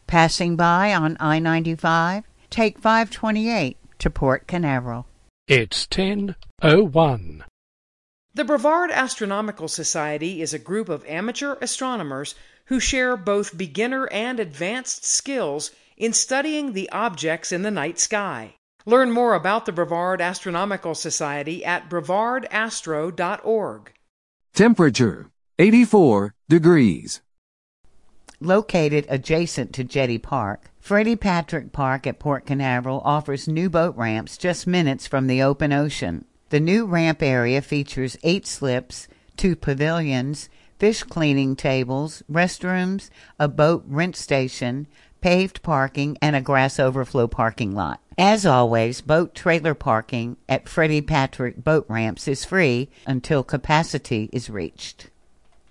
Passing by on I-95? Take 528 to Port Canaveral. It's 10:01. The Brevard Astronomical Society is a group of amateur astronomers who share both beginner and advanced skills in studying the objects in the night sky. Learn more about the Brevard Astronomical Society at brevardastro.org. Temperature 84 degrees. Located adjacent to Jetty Park, Freddie Patrick Park at Port Canaveral offers new boat ramps just minutes from the open ocean. The new ramp area features 8 slips, 2 pavilions, fish cleaning tables, restrooms, a boat rent station, paved parking, and a grass overflow parking lot. As always, boat trailer parking at Freddie Patrick Boat Ramps is free until capacity is reached.